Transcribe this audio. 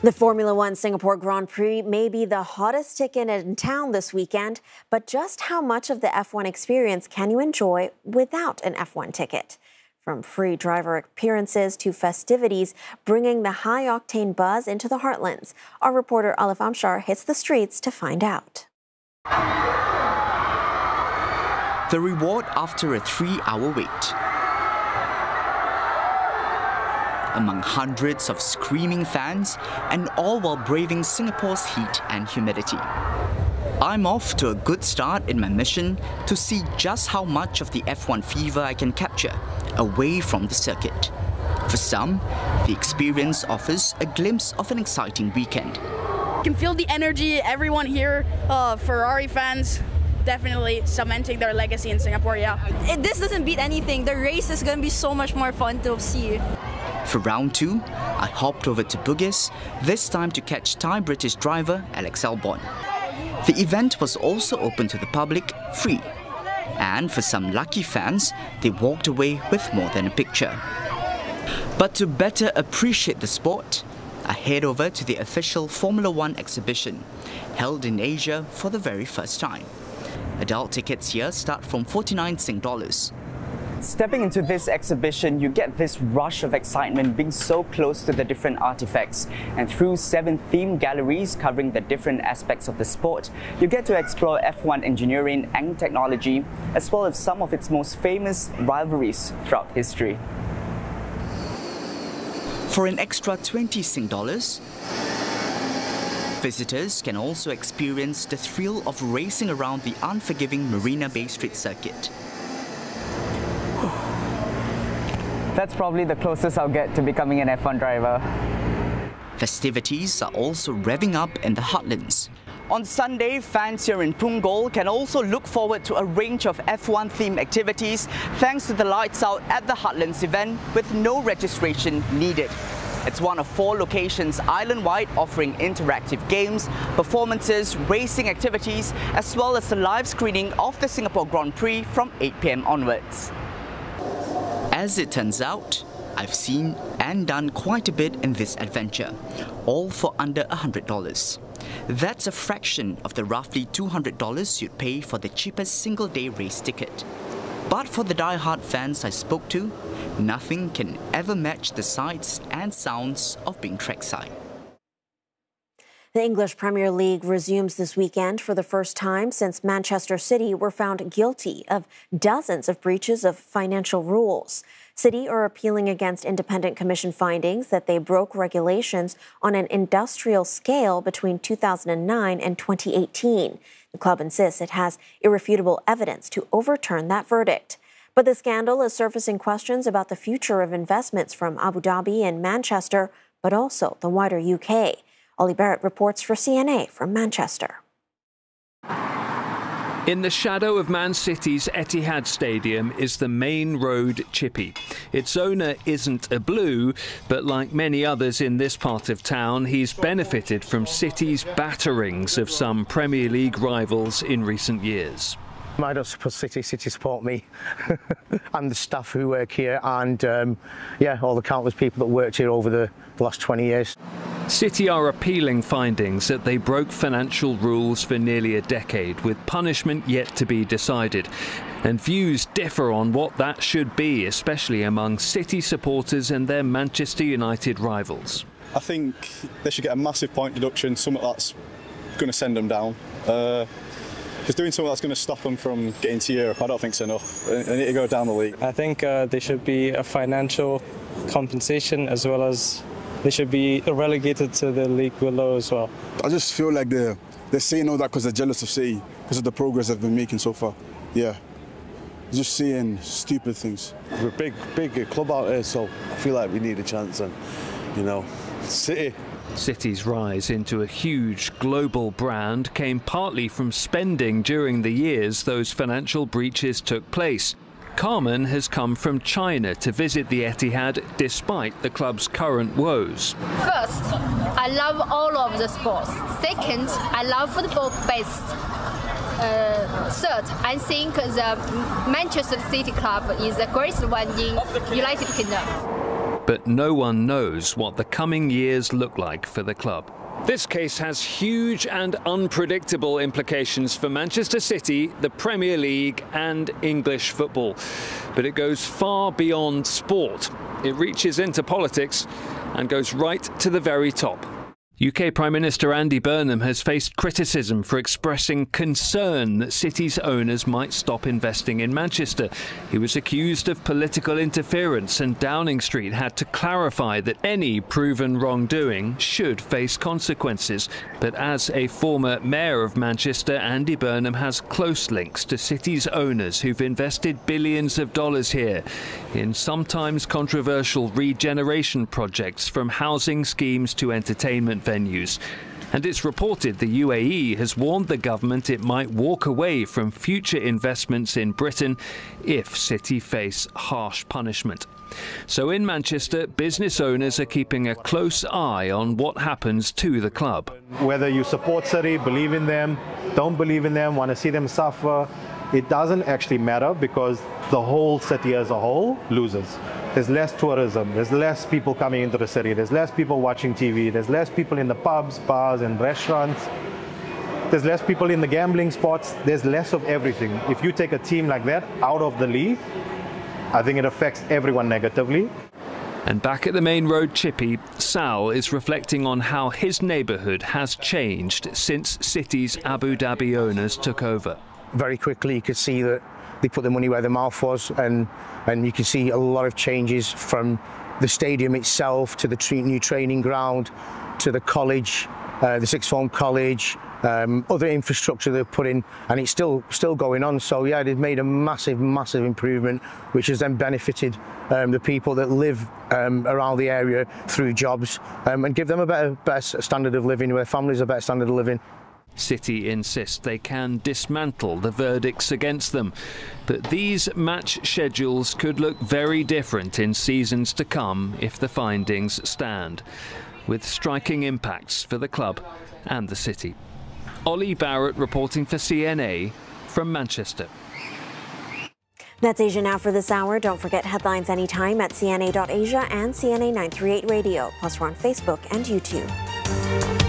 The Formula One Singapore Grand Prix may be the hottest ticket in town this weekend, but just how much of the F1 experience can you enjoy without an F1 ticket? From free driver appearances to festivities, bringing the high-octane buzz into the heartlands. Our reporter Alif Amshar hits the streets to find out. The reward after a 3-hour wait. Among hundreds of screaming fans, and all while braving Singapore's heat and humidity. I'm off to a good start in my mission to see just how much of the F1 fever I can capture away from the circuit. For some, the experience offers a glimpse of an exciting weekend. You can feel the energy, everyone here, Ferrari fans, definitely cementing their legacy in Singapore, yeah. This doesn't beat anything. The race is going to be so much more fun to see. For round 2, I hopped over to Bugis, this time to catch Thai-British driver Alex Albon. The event was also open to the public, free. And for some lucky fans, they walked away with more than a picture. But to better appreciate the sport, I head over to the official Formula One exhibition, held in Asia for the very first time. Adult tickets here start from 49 Sing dollars. Stepping into this exhibition, you get this rush of excitement being so close to the different artifacts. And through 7 themed galleries covering the different aspects of the sport, you get to explore F1 engineering and technology, as well as some of its most famous rivalries throughout history. For an extra 20 Sing dollars, visitors can also experience the thrill of racing around the unforgiving Marina Bay Street circuit. That's probably the closest I'll get to becoming an F1 driver. Festivities are also revving up in the heartlands. On Sunday, fans here in Punggol can also look forward to a range of F1 themed activities thanks to the Lights Out at the Heartlands event with no registration needed. It's one of 4 locations island-wide offering interactive games, performances, racing activities, as well as a live screening of the Singapore Grand Prix from 8 PM onwards. As it turns out, I've seen and done quite a bit in this adventure, all for under $100. That's a fraction of the roughly $200 you'd pay for the cheapest single-day race ticket. But for the die-hard fans I spoke to, nothing can ever match the sights and sounds of being trackside. The English Premier League resumes this weekend for the first time since Manchester City were found guilty of dozens of breaches of financial rules. City are appealing against independent commission findings that they broke regulations on an industrial scale between 2009 and 2018. The club insists it has irrefutable evidence to overturn that verdict. But the scandal is surfacing questions about the future of investments from Abu Dhabi and Manchester, but also the wider UK. Ollie Barrett reports for CNA from Manchester. In the shadow of Man City's Etihad Stadium is the Main Road Chippy. Its owner isn't a Blue, but like many others in this part of town, he's benefited from City's batterings of some Premier League rivals in recent years. I don't support City, City support me and the staff who work here and all the countless people that worked here over the last 20 years. City are appealing findings that they broke financial rules for nearly a decade, with punishment yet to be decided. And views differ on what that should be, especially among City supporters and their Manchester United rivals. I think they should get a massive point deduction, something that's going to send them down. Because doing something that's going to stop them from getting to Europe, I don't think so enough. They need to go down the league. I think there should be a financial compensation as well as they should be relegated to the league below as well. I just feel like they're saying all that because they're jealous of City, because of the progress they've been making so far. Yeah, just saying stupid things. We're a big club out here, so I feel like we need a chance and, City. City's rise into a huge global brand came partly from spending during the years those financial breaches took place. Carmen has come from China to visit the Etihad despite the club's current woes. First, I love all of the sports. Second, I love football-based. Third, I think the Manchester City Club is the greatest one in United Kingdom. But no one knows what the coming years look like for the club. This case has huge and unpredictable implications for Manchester City, the Premier League and English football. But it goes far beyond sport. It reaches into politics and goes right to the very top. UK Prime Minister Andy Burnham has faced criticism for expressing concern that City's owners might stop investing in Manchester. He was accused of political interference, and Downing Street had to clarify that any proven wrongdoing should face consequences. But as a former mayor of Manchester, Andy Burnham has close links to City's owners who've invested billions of dollars here in sometimes controversial regeneration projects, from housing schemes to entertainment venues. And it's reported the UAE has warned the government it might walk away from future investments in Britain if City face harsh punishment. So in Manchester, business owners are keeping a close eye on what happens to the club. Whether you support City, believe in them, don't believe in them, want to see them suffer, it doesn't actually matter, because the whole city as a whole loses. There's less tourism, there's less people coming into the city, there's less people watching TV, there's less people in the pubs, bars and restaurants, there's less people in the gambling spots, there's less of everything. If you take a team like that out of the league, I think it affects everyone negatively. And back at the main road Chippy, Sal is reflecting on how his neighbourhood has changed since City's Abu Dhabi owners took over. Very quickly you could see that they put the money where their mouth was, and you can see a lot of changes, from the stadium itself to the new training ground to the college, the sixth form college, other infrastructure they've put in, and it's still going on. So yeah, they've made a massive improvement, which has then benefited the people that live around the area through jobs, and give them a better standard of living, their families a better standard of living. City insist they can dismantle the verdicts against them, but these match schedules could look very different in seasons to come if the findings stand, with striking impacts for the club and the city. Ollie Barrett reporting for CNA from Manchester. That's Asia Now for this hour. Don't forget headlines anytime at cna.asia and CNA 938 Radio. Plus, we're on Facebook and YouTube.